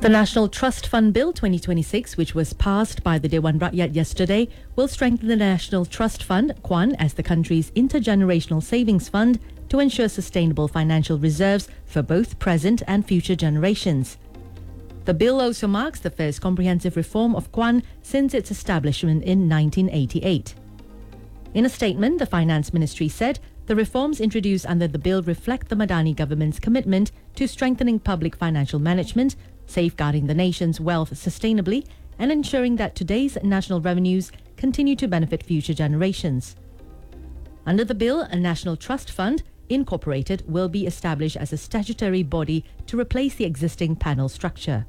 The National Trust Fund Bill 2026, which was passed by the Dewan Rakyat yesterday, will strengthen the National Trust Fund, KWAN, as the country's intergenerational savings fund to ensure sustainable financial reserves for both present and future generations. The bill also marks the first comprehensive reform of KWAN since its establishment in 1988. In a statement, the Finance Ministry said the reforms introduced under the bill reflect the Madani government's commitment to strengthening public financial management, safeguarding the nation's wealth sustainably, and ensuring that today's national revenues continue to benefit future generations. Under the bill, a National Trust Fund, Incorporated, will be established as a statutory body to replace the existing panel structure.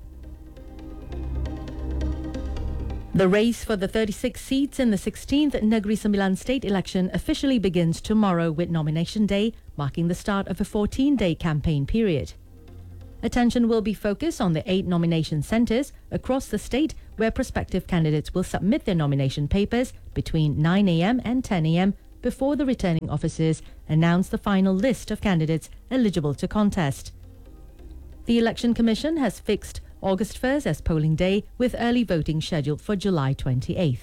The race for the 36 seats in the 16th Negeri Sembilan state election officially begins tomorrow with nomination day, marking the start of a 14-day campaign period. Attention will be focused on the 8 nomination centres across the state where prospective candidates will submit their nomination papers between 9 a.m. and 10 a.m. before the returning officers announce the final list of candidates eligible to contest. The Election Commission has fixed August 1st as polling day, with early voting scheduled for July 28th.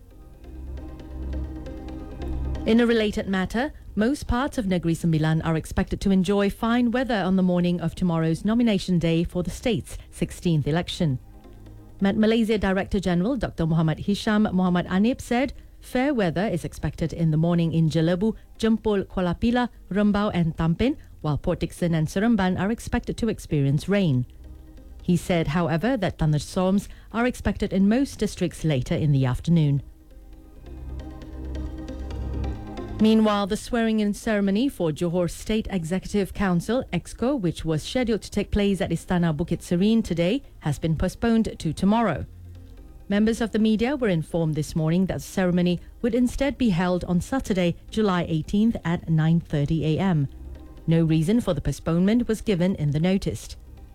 In a related matter, most parts of Negeri Sembilan are expected to enjoy fine weather on the morning of tomorrow's nomination day for the state's 16th election. Met Malaysia Director General Dr. Muhammad Hisham Muhammad Anib said fair weather is expected in the morning in Jelebu, Jempol, Kuala Pilah, Rembau and Tampin, while Port Dickson and Seremban are expected to experience rain. He said, however, that thunderstorms are expected in most districts later in the afternoon. Meanwhile, the swearing-in ceremony for Johor State Executive Council, EXCO, which was scheduled to take place at Istana Bukit Serene today, has been postponed to tomorrow. Members of the media were informed this morning that the ceremony would instead be held on Saturday, July 18th at 9:30 a.m. No reason for the postponement was given in the notice.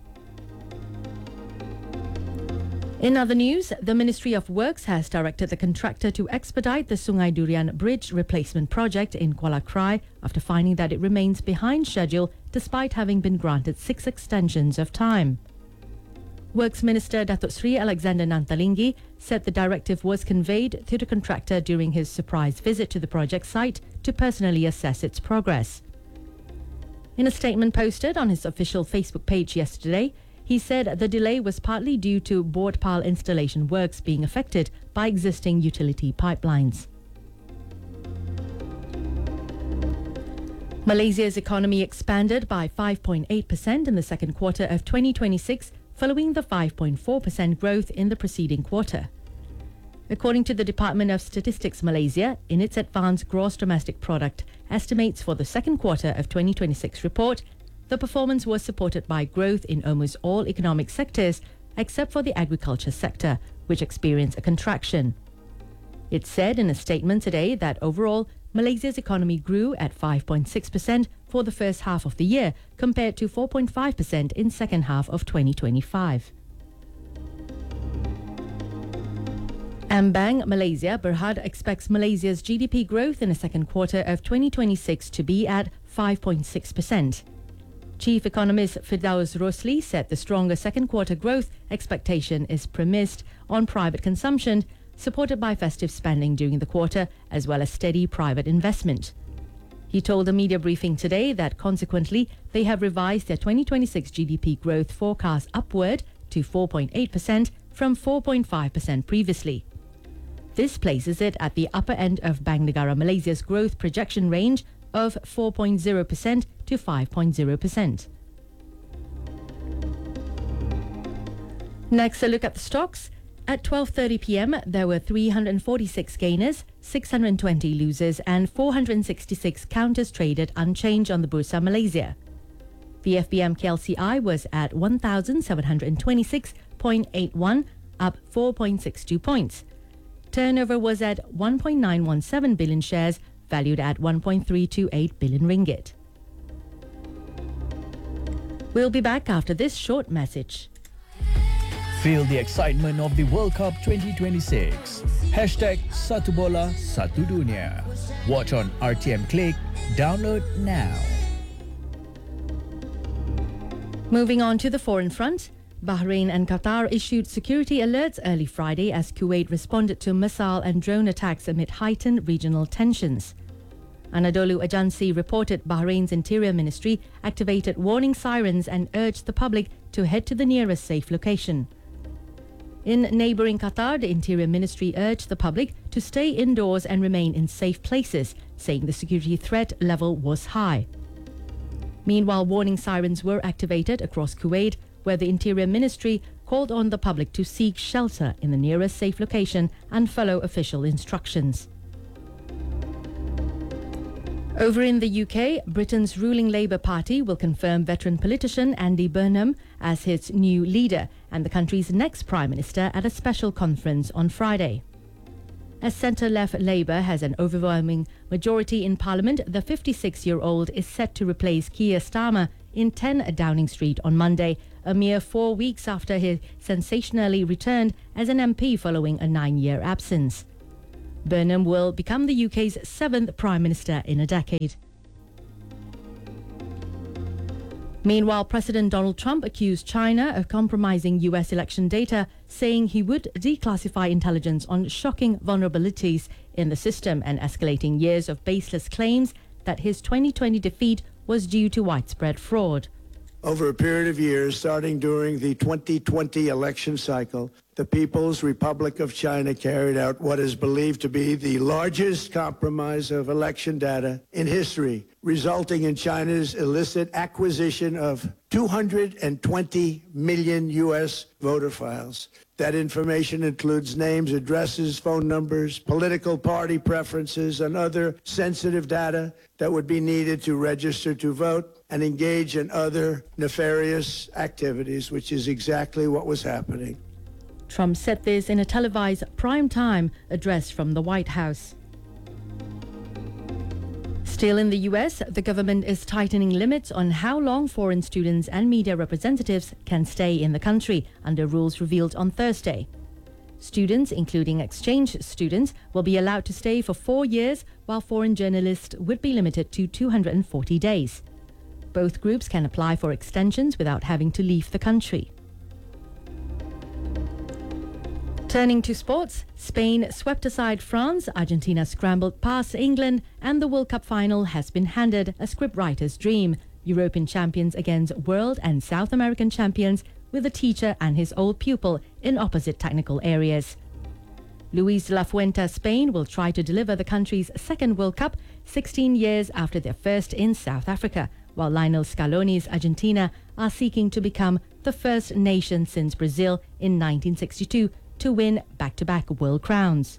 In other news, the Ministry of Works has directed the contractor to expedite the Sungai Durian Bridge replacement project in Kuala Krai after finding that it remains behind schedule despite having been granted 6 extensions of time. Works Minister Datuk Sri Alexander Nantalingi said the directive was conveyed to the contractor during his surprise visit to the project site to personally assess its progress. In a statement posted on his official Facebook page yesterday, he said the delay was partly due to board pile installation works being affected by existing utility pipelines. Malaysia's economy expanded by 5.8% in the second quarter of 2026, following the 5.4% growth in the preceding quarter. According to the Department of Statistics Malaysia, in its Advanced Gross Domestic Product estimates for the second quarter of 2026 report, the performance was supported by growth in almost all economic sectors except for the agriculture sector, which experienced a contraction. It said in a statement today that overall, Malaysia's economy grew at 5.6% for the first half of the year, compared to 4.5% in second half of 2025. AmBank Malaysia Berhad expects Malaysia's GDP growth in the second quarter of 2026 to be at 5.6%. Chief Economist Firdaus Rosli said the stronger second quarter growth expectation is premised on private consumption, supported by festive spending during the quarter, as well as steady private investment. He told a media briefing today that consequently, they have revised their 2026 GDP growth forecast upward to 4.8% from 4.5% previously. This places it at the upper end of Bank Negara Malaysia's growth projection range of 4.0% to 5.0%. Next, a look at the stocks. At 12:30 p.m., there were 346 gainers, 620 losers and 466 counters traded unchanged on the Bursa Malaysia. The FBM KLCI was at 1,726.81, up 4.62 points. Turnover was at 1.917 billion shares, valued at 1.328 billion ringgit. We'll be back after this short message. Feel the excitement of the World Cup 2026. #Satu Bola Satu Dunia. Watch on RTM Click. Download now. Moving on to the foreign front, Bahrain and Qatar issued security alerts early Friday as Kuwait responded to missile and drone attacks amid heightened regional tensions. Anadolu Ajansi reported Bahrain's Interior Ministry activated warning sirens and urged the public to head to the nearest safe location. In neighbouring Qatar, the Interior Ministry urged the public to stay indoors and remain in safe places, saying the security threat level was high. Meanwhile, warning sirens were activated across Kuwait, where the Interior Ministry called on the public to seek shelter in the nearest safe location and follow official instructions. Over in the UK, Britain's ruling Labour Party will confirm veteran politician Andy Burnham as its new leader and the country's next Prime Minister at a special conference on Friday. As centre-left Labour has an overwhelming majority in Parliament, the 56-year-old is set to replace Keir Starmer in 10 Downing Street on Monday, a mere 4 weeks after he sensationally returned as an MP following a 9-year absence. Burnham will become the UK's 7th Prime Minister in a decade. Meanwhile, President Donald Trump accused China of compromising US election data, saying he would declassify intelligence on shocking vulnerabilities in the system and escalating years of baseless claims that his 2020 defeat was due to widespread fraud. Over a period of years, starting during the 2020 election cycle, the People's Republic of China carried out what is believed to be the largest compromise of election data in history, resulting in China's illicit acquisition of 220 million U.S. voter files. That information includes names, addresses, phone numbers, political party preferences, and other sensitive data that would be needed to register to vote and engage in other nefarious activities, which is exactly what was happening. Trump said this in a televised prime-time address from the White House. Still in the US, the government is tightening limits on how long foreign students and media representatives can stay in the country under rules revealed on Thursday. Students, including exchange students, will be allowed to stay for 4 years, while foreign journalists would be limited to 240 days. Both groups can apply for extensions without having to leave the country. Turning to sports, Spain swept aside France, Argentina scrambled past England, and the World Cup final has been handed a scriptwriter's dream. European champions against world and South American champions, with a teacher and his old pupil in opposite technical areas. Luis de la Fuente Spain will try to deliver the country's second World Cup 16 years after their first in South Africa, while Lionel Scaloni's Argentina are seeking to become the first nation since Brazil in 1962 to win back-to-back world crowns.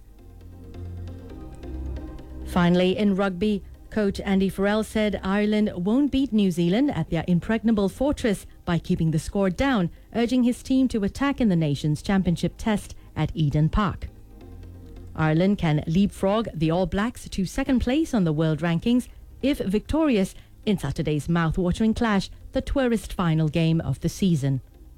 Finally, in rugby, coach Andy Farrell said Ireland won't beat New Zealand at their impregnable fortress by keeping the score down, urging his team to attack in the nation's championship test at Eden Park. Ireland can leapfrog the All Blacks to second place on the world rankings if victorious in Saturday's mouth-watering clash, the tourist final game of the season.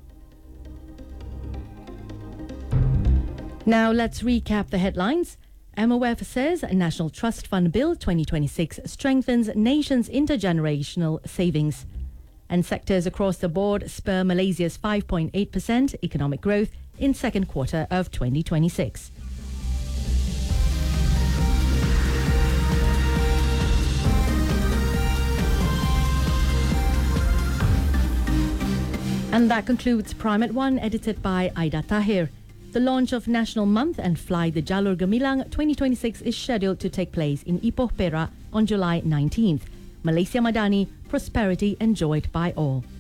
Now let's recap the headlines. MOF says National Trust Fund Bill 2026 strengthens nation's intergenerational savings. And sectors across the board spur Malaysia's 5.8% economic growth in second quarter of 2026. And that concludes Prime at 1, edited by Aida Tahir. The launch of National Month and Fly the Jalur Gemilang 2026 is scheduled to take place in Ipoh Perak on July 19th. Malaysia Madani, prosperity enjoyed by all.